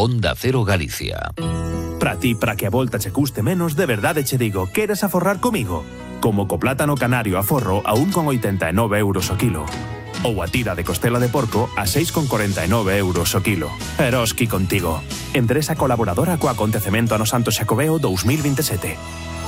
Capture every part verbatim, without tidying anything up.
Onda Cero Galicia. Para ti, para que a volta che custe menos, de verdade che digo, queres aforrar comigo? Como co plátano canario a forro a un con oitenta e nove euros o kilo. Ou a tira de costela de porco a seis con corenta e nove euros o kilo. Eroski contigo. Empresa colaboradora co acontecemento ano Santo Xacobeo dous mil vinte e sete.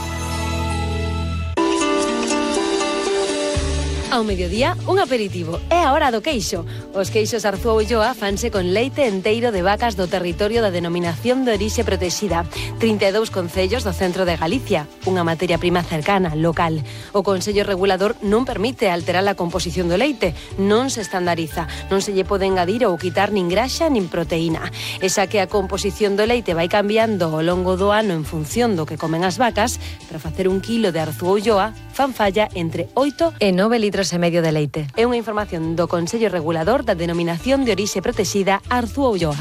Ao mediodía, un aperitivo. É a hora do queixo. Os queixos Arzúa Ulloa fanse con leite enteiro de vacas do territorio da denominación de orixe protexida. trinta e dous concellos do centro de Galicia. Unha materia prima cercana, local. O Consello Regulador non permite alterar a composición do leite. Non se estandariza. Non se lle pode engadir ou quitar nin graxa nin proteína. Esa que a composición do leite vai cambiando ao longo do ano en función do que comen as vacas, para facer un kilo de Arzúa Ulloa fan falla entre oito e nove litros e medio de leite. É unha información do Consello Regulador da Denominación de Orixe Protexida Arzúa Ulloa.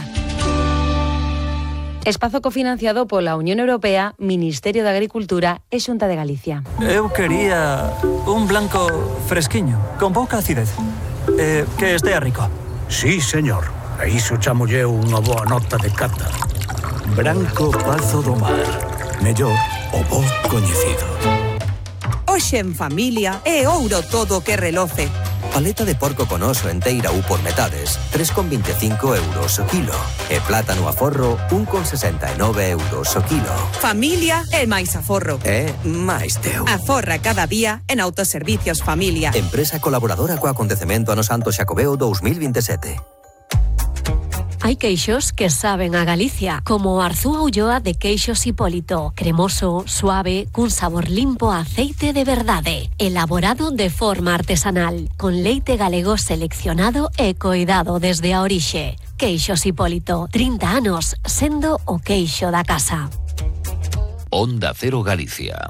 Espazo cofinanciado pola Unión Europea, Ministerio de Agricultura e Xunta de Galicia. Eu quería un blanco fresquiño, con pouca acidez. Eh, que estea rico. Sí, señor. A iso chamolle unha boa nota de cata. Branco Pazo do Mar. Mellor o bo coñecido. Hoxe en familia é ouro todo que reloce. Paleta de porco con oso enteira ou por metades, tres con vinte e cinco euros o kilo. E plátano a forro, un con sesenta e nove euros o kilo. Familia é máis aforro. É máis teu. Aforra cada día en Autoservicios Familia. Empresa colaboradora co acontecemento ano Santo Xacobeo dous mil vinte e sete. Hai queixos que saben a Galicia, como Arzúa Ulloa de Queixos Hipólito. Cremoso, suave, cun sabor limpo a aceite de verdade. Elaborado de forma artesanal, con leite galego seleccionado e coidado desde a orixe. Queixos Hipólito, trinta anos sendo o queixo da casa. Onda Cero Galicia.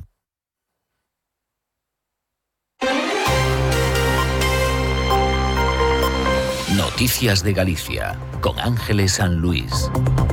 Noticias de Galicia, con Ángeles San Luis.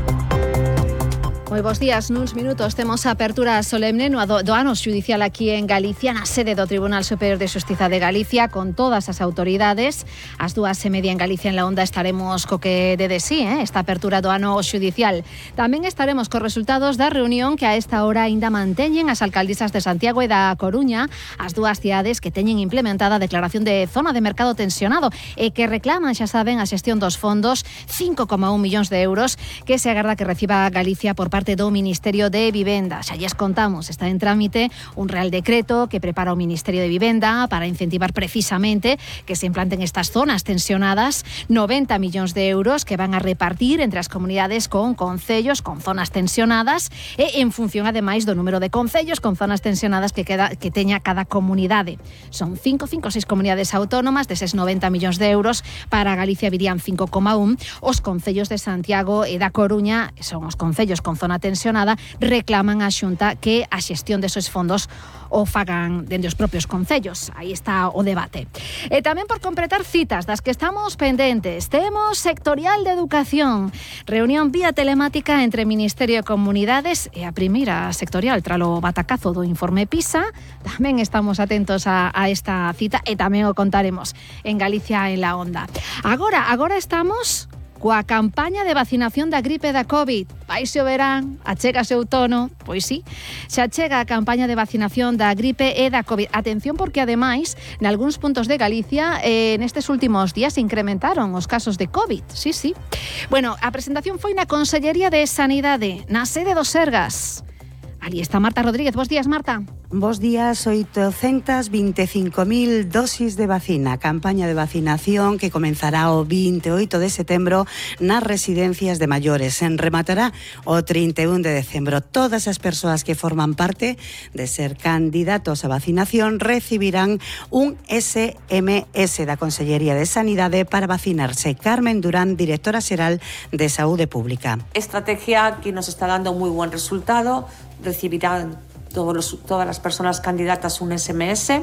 Moi bons días, nuns minutos temos a apertura solemne no do, do ano xudicial aquí en Galicia, na sede do Tribunal Superior de Xustiza de Galicia, con todas as autoridades. As dúas e media en Galicia en la Onda estaremos co que de de sí, eh, esta apertura do ano xudicial. Tamén estaremos cos resultados da reunión que a esta hora ainda manteñen as alcaldesas de Santiago e da Coruña, as dúas cidades que teñen implementada a declaración de zona de mercado tensionado e que reclaman, xa saben, a xestión dos fondos, cinco coma un millóns de euros, que se agarda que reciba Galicia por parte do Ministerio de Vivenda. Xa lles contamos, está en trámite un real decreto que prepara o Ministerio de Vivenda para incentivar precisamente que se implanten estas zonas tensionadas, noventa millóns de euros que van a repartir entre as comunidades con concellos con zonas tensionadas e en función ademais do número de concellos con zonas tensionadas que queda que teña cada comunidade. Son cinco, cinco, seis comunidades autónomas, deses noventa millóns de euros para Galicia virían cinco coma un. Os concellos de Santiago e da Coruña son os concellos con zona tensionada, reclaman a Xunta que a xestión desos fondos o fagan dende os propios concellos. Aí está o debate. E tamén por completar citas das que estamos pendentes, temos sectorial de educación, reunión vía telemática entre Ministerio e Comunidades e a primeira sectorial tralo batacazo do informe PISA. Tamén estamos atentos a, a esta cita e tamén o contaremos en Galicia en la Onda. Agora, agora estamos coa campaña de vacinación da gripe da COVID. Vaise o verán, achégase o outono, pois sí, xa chega a campaña de vacinación da gripe e da COVID. Atención porque, ademais, nalgúns puntos de Galicia, eh, nestes últimos días se incrementaron os casos de COVID. Sí, sí. Bueno, a presentación foi na Consellería de Sanidade, na sede do Sergas. Ali está Marta Rodríguez. Bos días, Marta. Bos días, oitocentas vinte e cinco mil dosis de vacina. Campaña de vacinación que comenzará o vinte e oito de setembro nas residencias de maiores. En rematará o trinta e un de decembro. Todas as persoas que forman parte de ser candidatos a vacinación recibirán un S M S da Consellería de Sanidade para vacinarse. Carmen Durán, directora xeral de Saúde Pública. Estrategia que nos está dando muy buen resultado. Recibirán todos los, todas las personas candidatas un S M S,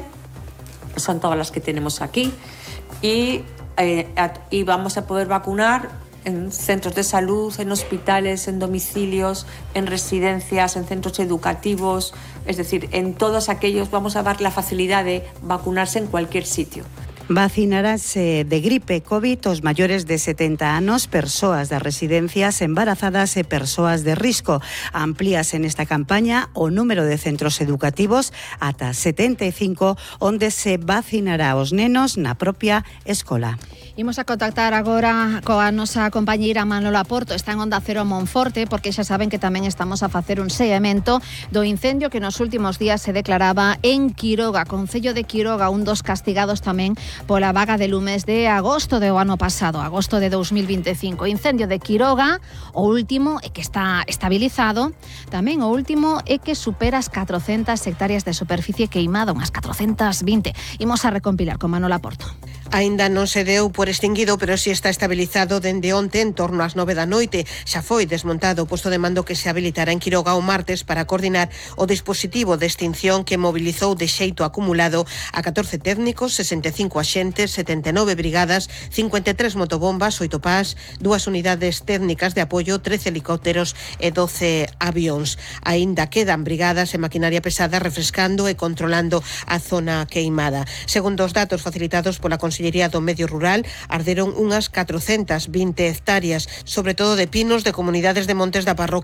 son todas las que tenemos aquí, y, eh, y vamos a poder vacunar en centros de salud, en hospitales, en domicilios, en residencias, en centros educativos, es decir, en todos aquellos vamos a dar la facilidad de vacunarse en cualquier sitio. Vacinarase de gripe COVID os maiores de setenta anos, persoas das residencias, embarazadas e persoas de risco. Amplíase nesta campaña o número de centros educativos ata setenta e cinco, onde se vacinará os nenos na propia escola. Imos a contactar agora coa nosa compañeira Manola Porto, está en Onda Cero Monforte, porque xa saben que tamén estamos a facer un seguimento do incendio que nos últimos días se declaraba en Quiroga, Concello de Quiroga, un dos castigados tamén pola vaga de lumes de agosto do ano pasado, agosto de dos mil vinte e cinco. Incendio de Quiroga, o último é que está estabilizado, tamén o último é que supera as catrocentas hectáreas de superficie queimada, unhas catrocentas vinte. Imos a recompilar con Manola Porto. Aínda non se deu por extinguido, pero si está estabilizado dende onte en torno ás nove da noite. Xa foi desmontado o posto de mando que se habilitará en Quiroga o martes para coordinar o dispositivo de extinción que mobilizou de xeito acumulado a catorce técnicos, sesenta e cinco axentes, setenta e nove brigadas, cincuenta e tres motobombas, oito pás, dúas unidades técnicas de apoio, trece helicópteros e doce avións. Aínda quedan brigadas e maquinaria pesada refrescando e controlando a zona queimada. Segundo os datos facilitados pola Consellería do Medio Rural, arderon unhas catrocentas vinte hectáreas, sobre todo de pinos de comunidades de montes da parroquia